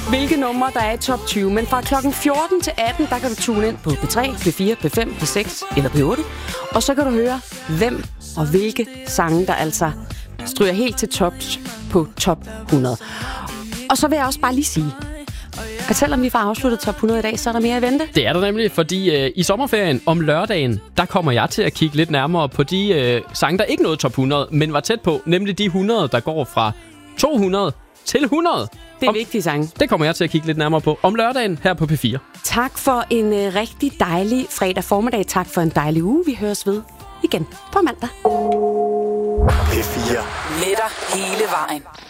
hvilke numre der er i top 20. Men fra klokken 14 til 18, der kan du tune ind på P3, P4, P5, P6 eller P8. Og så kan du høre, hvem og hvilke sange, der altså stryger helt til tops på top 100. Og så vil jeg også bare lige sige, at selvom vi får afsluttet top 100 i dag, så er der mere at vente. Det er der nemlig, fordi i sommerferien om lørdagen, der kommer jeg til at kigge lidt nærmere på de sange, der ikke nåede top 100, men var tæt på. Nemlig de 100, der går fra 200 til 100. Det er vigtige sange. Det kommer jeg til at kigge lidt nærmere på om lørdagen her på P4. Tak for en rigtig dejlig fredag formiddag. Tak for en dejlig uge. Vi høres ved igen på mandag. P4. Med dig hele vejen.